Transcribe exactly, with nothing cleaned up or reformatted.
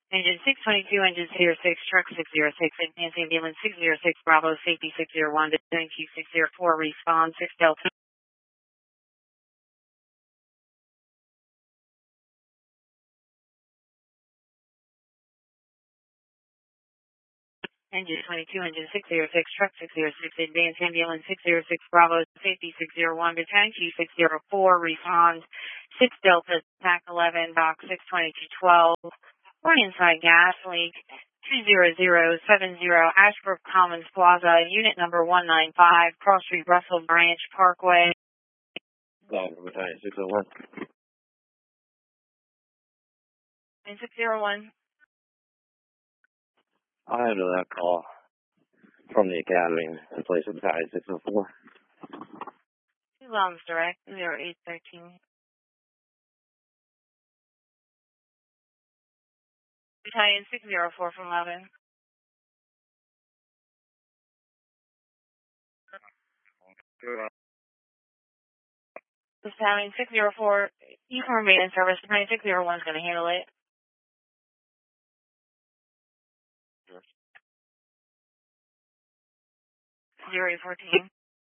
Engine six twenty-two, engine zero six, truck six zero six, advance ambulance six zero six, Bravo, safety six zero one, Q six zero four, respond six Delta. Engine twenty-two, engine six zero six, truck six zero six, advance ambulance six zero six, Bravo, safety six zero one, Q six zero four, respond six Delta, T A C eleven, box six twenty-two twelve, or inside gas leak. two zero zero seven zero Ashbrook Commons Plaza, unit number one nine five, Cross Street, Russell Branch Parkway. Golf Battalion six oh one. And six zero one. I handle that call from the academy in place of Battalion six oh four. Two Loms Direct, zero eight thirteen. Battalion six zero four from eleven. Battalion six zero four, you can remain in service. Battalion six zero one is going to handle it. zero eight fourteen.